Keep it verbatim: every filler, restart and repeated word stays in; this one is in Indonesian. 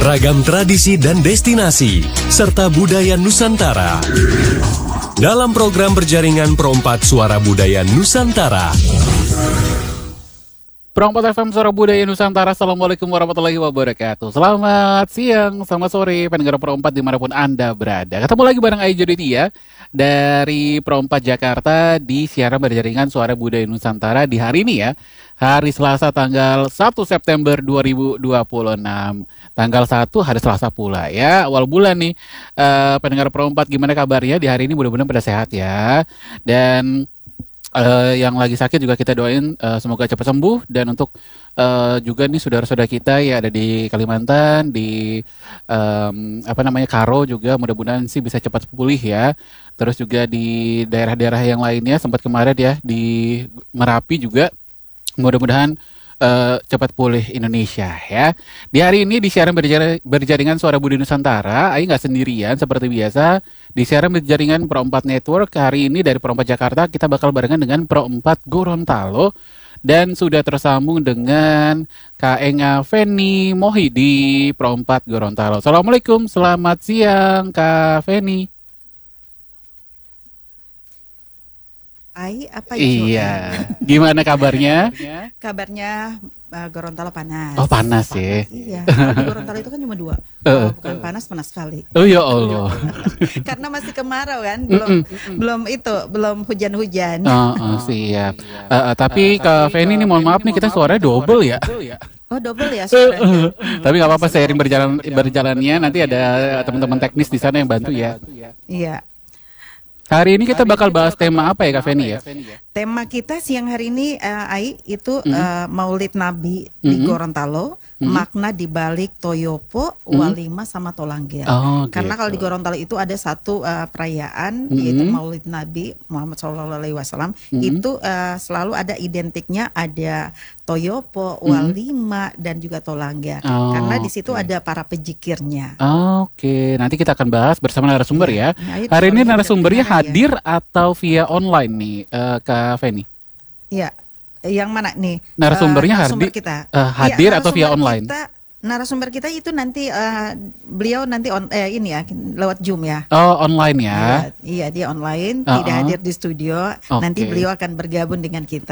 Ragam tradisi dan destinasi, serta budaya Nusantara. Dalam program berjaringan Pro empat Suara Budaya Nusantara. Pro empat F M Suara Budaya Nusantara. Assalamualaikum warahmatullahi wabarakatuh. Selamat siang, selamat sore pendengar Pro empat dimanapun Anda berada. Ketemu lagi bareng Ayu Joditia dari Pro empat Jakarta di siaran berjaringan Suara Budaya Nusantara di hari ini ya. Hari Selasa tanggal satu September dua ribu dua puluh enam. Tanggal satu hari Selasa pula ya, awal bulan nih. Uh, pendengar Pro empat gimana kabarnya di hari ini, mudah-mudahan pada sehat ya. Dan Uh, yang lagi sakit juga kita doain uh, semoga cepat sembuh. Dan untuk uh, juga nih saudara-saudara kita ya ada di Kalimantan, di um, apa namanya Karo juga, mudah-mudahan sih bisa cepat pulih ya. Terus juga di daerah-daerah yang lainnya sempat kemarin ya di Merapi juga, mudah-mudahan Uh, cepat pulih Indonesia ya. Di hari ini di siaran berjar- berjaringan Suara Budaya Nusantara, Ayu nggak sendirian seperti biasa. Di siaran berjaringan Pro empat Network hari ini dari Pro empat Jakarta kita bakal barengan dengan Pro empat Gorontalo. Dan sudah tersambung dengan Kak Enga Feni Mohi di Pro empat Gorontalo. Assalamualaikum, selamat siang Kak Feni. Ai, apa itu? Iya. Gimana kabarnya? Kabarnya uh, Gorontalo panas. Oh panas ya. Iya. Di Gorontalo itu kan cuma dua. Uh, bukan panas, panas sekali. Oh ya Allah. Karena masih kemarau kan, belum mm -mm. belum itu, belum hujan-hujan. Oh, oh siap. Uh, uh, tapi Kak Feni ini mohon maaf nih kita suaranya double ya. Oh double ya suaranya. Tapi nggak apa-apa, seiring berjalan berjalannya nanti ada teman-teman teknis di sana yang bantu ya. Iya. Hari ini kita bakal bahas tema apa ya Kak Feni ya? Tema kita siang hari ini uh, Ai itu mm-hmm. uh, Maulid Nabi mm-hmm. di Gorontalo, mm-hmm. makna di balik Toyopo, mm-hmm. Walima sama Tolanggia. Oh, Karena gitu. kalau di Gorontalo itu ada satu uh, perayaan mm-hmm. yaitu Maulid Nabi Muhammad shallallahu alaihi wasallam. Mm-hmm. Itu uh, selalu ada identiknya, ada Toyopo, Walima mm-hmm. dan juga Tolanggia. Oh, karena di situ okay. ada para pejikirnya. Oh, Oke, okay. Nanti kita akan bahas bersama narasumber ya. ya. ya hari ini narasumbernya hadir ya. Atau via online nih uh, Kak Feni? Iya, yang mana nih? Narasumbernya uh, narasumber hadir, kita. Uh, hadir ya, atau via online? Kita, narasumber kita itu nanti uh, beliau nanti on, eh, ini ya lewat Zoom ya. Oh online ya? Iya, iya dia online, uh -uh. tidak hadir di studio. Okay. Nanti beliau akan bergabung dengan kita.